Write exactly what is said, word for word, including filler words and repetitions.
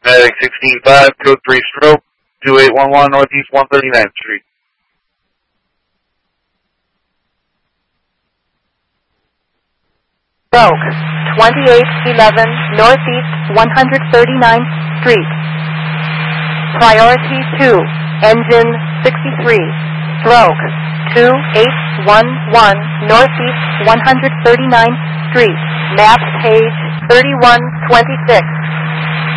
Heading sixteen five, code three stroke, two eight one one Northeast one thirty-ninth Street. Stroke, twenty-eight eleven Northeast one thirty-ninth Street. Priority two, engine sixty-three. Stroke, two eight one one Northeast one thirty-ninth Street. Map page thirty-one twenty-six.